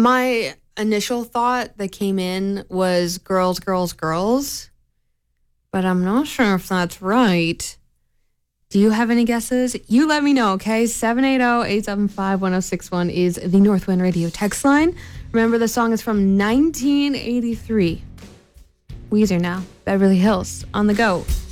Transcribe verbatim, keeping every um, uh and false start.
My initial thought that came in was girls, girls, girls, but I'm not sure if that's right. Do you have any guesses? You let me know, okay? seven eight zero, eight seven five, one zero six one is the Northwind Radio text line. Remember, the song is from nineteen eighty-three. Weezer now, Beverly Hills, on the go.